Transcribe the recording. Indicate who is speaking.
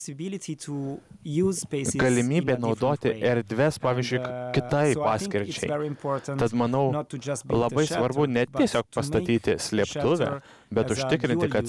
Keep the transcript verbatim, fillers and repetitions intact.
Speaker 1: galimybė naudoti erdves, pavyzdžiui, kitai paskirčiai. Tad manau, labai svarbu ne tiesiog pastatyti slėptuvę, bet užtikrinti, kad